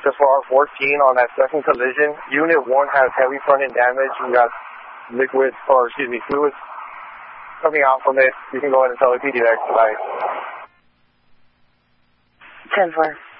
FR-14 on that second collision. Unit 1 has heavy front-end damage. We got fluids coming out from it. You can go ahead and tell the PD to expedite. 10-4.